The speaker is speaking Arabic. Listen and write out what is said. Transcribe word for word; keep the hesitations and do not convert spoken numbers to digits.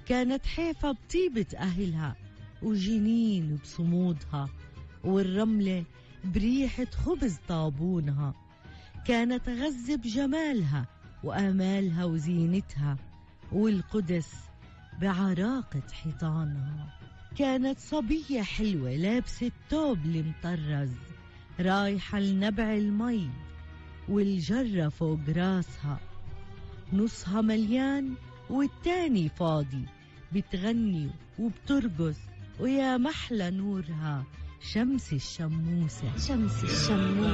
كانت حيفا بطيبة أهلها وجنين بصمودها، والرملة بريحة خبز طابونها. كانت غزة بجمالها وآمالها وزينتها، والقدس بعراقة حيطانها. كانت صبية حلوة لابسة الثوب المطرز، رايحة لنبع المي والجرة فوق راسها، نصها مليان والتاني فاضي، بتغني وبترقص ويا محلى نورها شمس الشموسة. شمس الشموسة